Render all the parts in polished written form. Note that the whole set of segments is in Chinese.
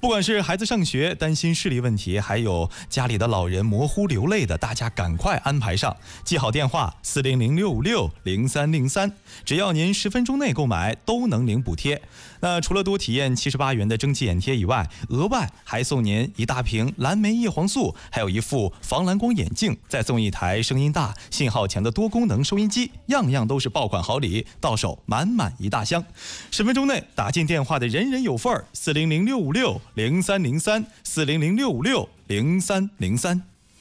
不管是孩子上学担心视力问题，还有家里的老人模糊流泪的，大家赶快安排上，记好电话400-656-0303，只要您10分钟内购买都能领补贴。那除了多体验78元的蒸汽眼贴以外，额外还送您一大瓶蓝莓叶黄素，还有一副防蓝光眼镜，再送一台声音大、信号强的多功能收音机，样样都是爆款好礼，到手满满一大箱。10分钟内打进电话的人人有份儿，400-656-0303，400-656-0303。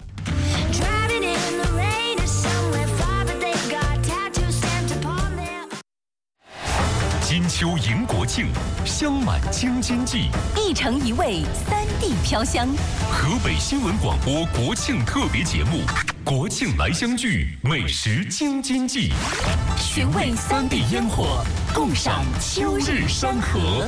金秋迎国庆，香满京津冀， 一城一味，3地飘香。 河北新闻广播国庆特别节目《国庆来相聚，美食京津冀》， 寻味3地烟火，共赏秋日山河。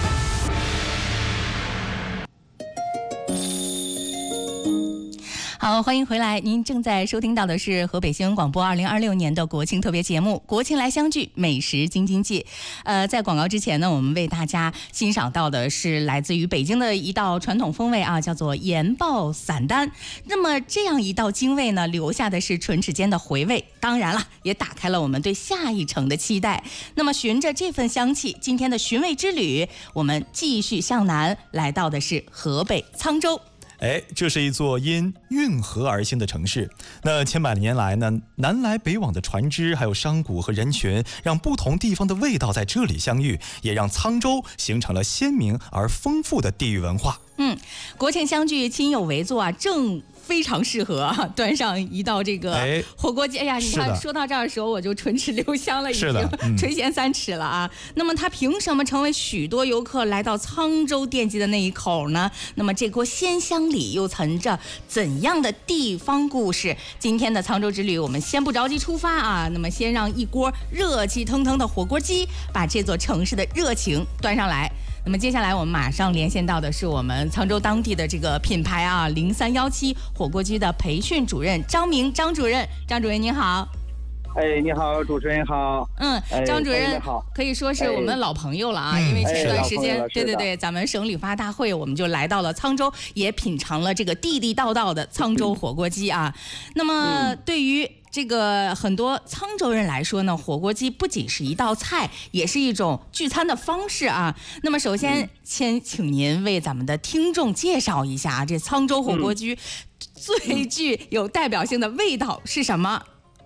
好，欢迎回来！您正在收听到的是河北新闻广播2026年的国庆特别节目《国庆来相聚，美食京津冀》。在广告之前呢，我们为大家欣赏到的是来自于北京的一道传统风味啊，叫做盐爆散丹。那么这样一道京味呢，留下的是唇齿间的回味，当然了，也打开了我们对下一程的期待。那么循着这份香气，今天的寻味之旅，我们继续向南，来到的是河北沧州。 这是一座因运河而兴的城市。那千百年来呢，南来北往的船只，还有商贾和人群，让不同地方的味道在这里相遇，也让沧州形成了鲜明而丰富的地域文化。 国庆相聚，亲友围坐啊，正非常适合啊，端上一道这个火锅鸡。哎呀，你看说到这儿的时候，我就唇齿留香了，已经垂涎3尺了啊。那么它凭什么成为许多游客来到沧州惦记的那一口呢？那么这锅鲜香里又藏着怎样的地方故事？今天的沧州之旅，我们先不着急出发啊，那么先让一锅热气腾腾的火锅鸡把这座城市的热情端上来。那么接下来我们马上连线到的是我们沧州当地的这个品牌啊0317火锅鸡的培训主任张明，张主任您好。 你好，主持人好。 张主任可以说是我们的老朋友了啊，因为前段时间，对，咱们省旅发大会，我们就来到了沧州，也品尝了这个地地道道的沧州火锅鸡啊。那么对于这个很多沧州人来说呢，火锅鸡不仅是一道菜，也是一种聚餐的方式啊。那么首先先请您为咱们的听众介绍一下这沧州火锅鸡最具有代表性的味道是什么？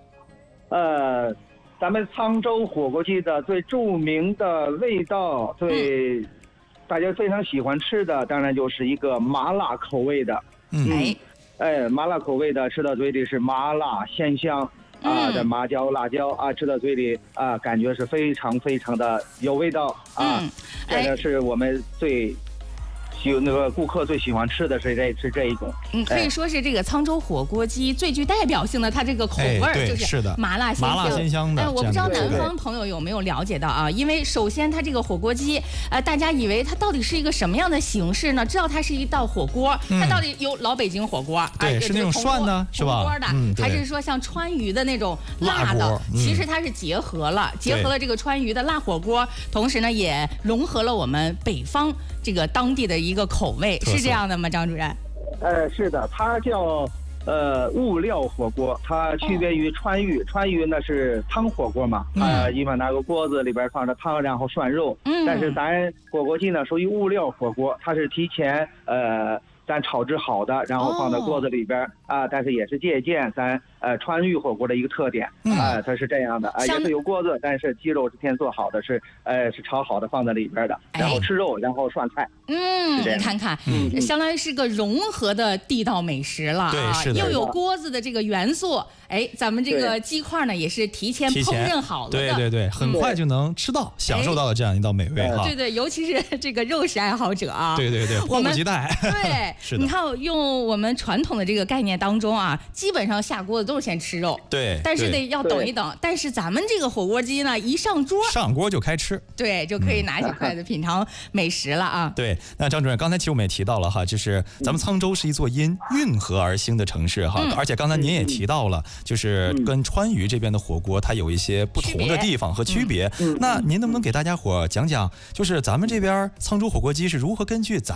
咱们沧州火锅鸡的最著名的味道，大家非常喜欢吃的，当然就是一个麻辣口味的。麻辣口味的，吃到嘴里是麻辣鲜香的麻椒辣椒啊，吃到嘴里感觉是非常非常的有味道啊。这个是我们那个顾客最喜欢吃的是这一种。 可以说是这个沧州火锅鸡最具代表性的，它这个口味就是麻辣鲜香的。我不知道南方朋友有没有了解到啊？因为首先它这个火锅鸡，大家以为它到底是一个什么样的形式呢？知道它是一道火锅，它到底有老北京火锅， 是那种涮的，是吧？ 还是说像川渝的那种辣的？其实它是结合了这个川渝的辣火锅，同时呢也融合了我们北方这个当地的一个口味，是这样的吗，张主任？ 是的，它叫物料火锅，它区别于川渝。川渝呢是汤火锅嘛，一般拿个锅子里边放着汤，然后涮肉。但是咱火锅鸡呢属于物料火锅，它是提前咱炒制好的，然后放到锅子里边但是也是借鉴咱川渝火锅的一个特点它是这样的也是有锅子，但是鸡肉之前做好的是炒好的放在里边的，然后吃肉，然后涮菜。 你看看，相当于是个融合的地道美食了啊，又有锅子的这个元素，咱们这个鸡块呢也是提前烹饪好了的， 对，很快就能吃到，享受到了这样一道美味哈。 对，尤其是这个肉食爱好者啊， 对，迫不及待。 对，你看用我们传统的这个概念当中啊，基本上下锅子都是先吃肉，但是要等一等。但是咱们这个火锅鸡呢，一上锅就开吃， 对，就可以拿起筷子品尝美食了啊。 对，那张主任刚才其实我们也提到了哈，就是咱们沧州是一座因运河而兴的城市哈，而且刚才您也提到了，就是跟川渝这边的火锅它有一些不同的地方和区别。那您能不能给大家伙讲讲，就是咱们这边沧州火锅鸡是如何根据咱